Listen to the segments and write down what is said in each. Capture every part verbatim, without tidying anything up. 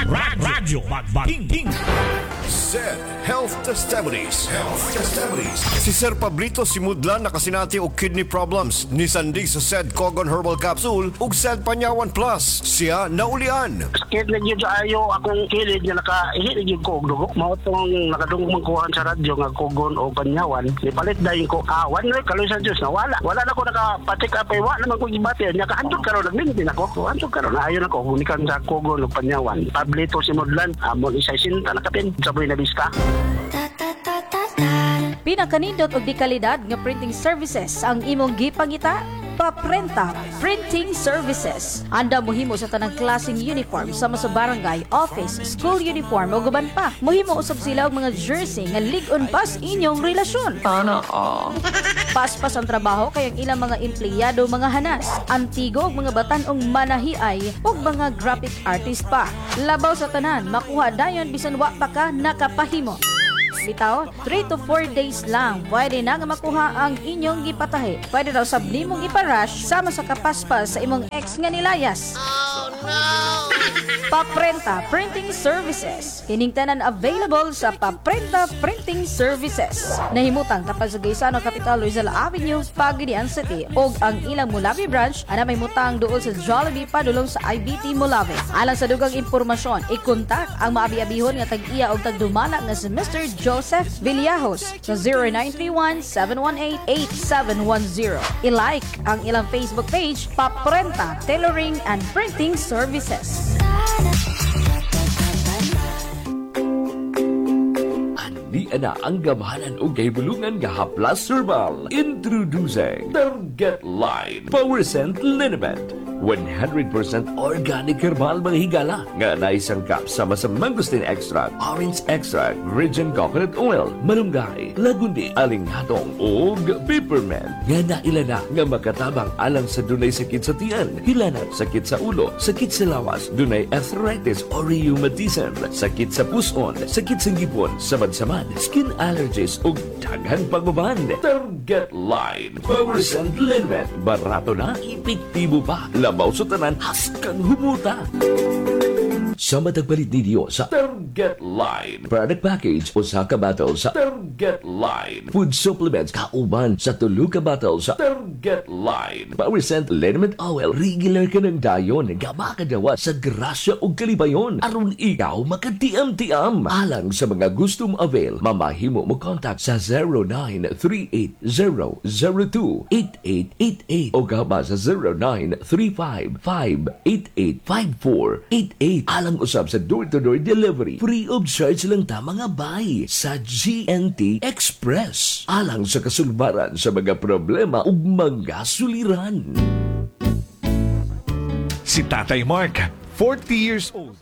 Radyo Magbating. S E D Health Testimonies. Health Testimonies. Si Sir Pablito Simudlan nakasinati og kidney problems. Ni Sandig sa S E D Cogon Herbal Capsule ug S E D Panyawan Plus. Siya naulian. Sakit na yun ayo akong kilid nga nakaihit yun ko og dugo. Mao tong nakadungog magkuhan sa radyo nga Cogon o Panyawan. Nipalit dayon ko awan na kaloy sa Dios na wala. Wala na ko nakapatik up ay wala naman ko gibati. Nya kaantog karon nagmintin ako. Antog karon ayon ako gunikan sa Cogon o Panyawan. Pablito Simudlan amon isa sinta nakapin sa Buena Vista. Pinakanindot og di kalidad nga printing services ang imong gipangita. Paprenta Printing Services. Anda mohimo sa tanang klaseng uniform sama sa barangay, office, school uniform o guban pa. Mohimo usab sila og mga jersey nga lig-on pas inyong relasyon. Sana all. Paspas ang trabaho kay ang ilang mga empleyado mga hanas, antigo og mga batan-ong manahiay ug mga graphic artist pa. Labaw sa tanan, makuha dayon bisan wa pa ka nakapahimo. Bitaw, three to four days lang pwede na nga makuha ang inyong gipatahi. Pwede daw sab nimong iparush sama sa kapaspas sa imong ex nga nilayas. Oh no! Paprenta Printing Services. Kining tanan available sa Paprenta Printing Services. Nahimutang tapad sa Gaisano Capital Rizal Avenue, Pagadian City ug ang ilang Mulawi branch ana may mutang duol sa Jollibee padulong sa I B T Mulawi. Alang sa dugang impormasyon, i-kontak ang maabi-abihon nga tag-iya og tagdumala nga si Mister Joseph Villajos sa zero nine three one, seven one eight, eight seven one zero. I-like ang ilang Facebook page, Paprenta Tailoring and Printing Services. Di ana ang gamahanan o gahibulungan nga haplas herbal. Introducing Target Line Power Scent Liniment. one hundred percent organic herbal mga higala nga naisangkap sama sa mangosteen extract, orange extract, virgin coconut oil, malunggay, lagundi, alinghatong ug peppermint nga nailana nga makatabang alang sa dunay sakit sa tiyan, hilanat, sakit sa ulo, sakit sa lawas, dunay arthritis or rheumatism, sakit sa puson, sakit sa ngipon, samad-samad, skin allergies ug daghan pagbaban. Target Line Power Scent Liniment. Barato na, epektibo pa. Labaw sa tanan, haskang humuta. Sa matagpalit ninyo sa Target Line product package o sa ka-battle sa Target Line food supplements kauban sa tulo ka battle sa Target Line Power Scent Liniment Oil regular ka ng dayon nga makadawa sa grasya o kalibayon aron ikaw makatiam-tiam. Alang sa mga gustong avail, mamahimo mo contact sa zero nine three eight zero zero two eight eight eight eight o gaba sa zero nine three five five eight eight five four eight eight. Alang usab sa door-to-door delivery. Free of charge lang ta mga bay sa G N T Express. Alang sa kasulbaran sa mga problema ug mga suliran. Si Tatay Mark, forty years old.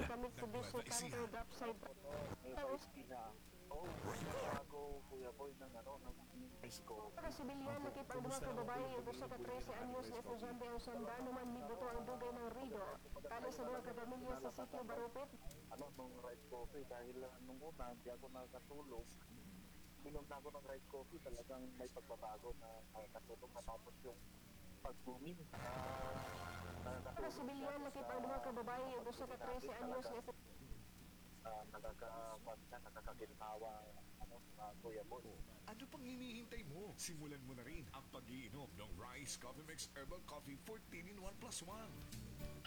Sibilyan nakip ang mga kababae ito sa ka-trese anyos na estudyante ang sanda naman mibuto ang dugay ng rido. Tali sa mga kapamilya sa sitio Barupit. Ano, nung right coffee, dahil uh, nung una, hindi ako nakatulog. Minom na ako ng right coffee, talagang may pagbabago na nakatulog matapos yung pag-booming. Para sibilyan nakip ang mga kababae ito sa ka-trese anyos na estudyante. Uh, nakaka-pagka, nakakaginhawa, ano, uh, Kuya Boy. Ano pang hinihintay mo? Simulan mo na rin ang pag-iinom ng Rice Coffee Mix Herbal Coffee fourteen in one plus one.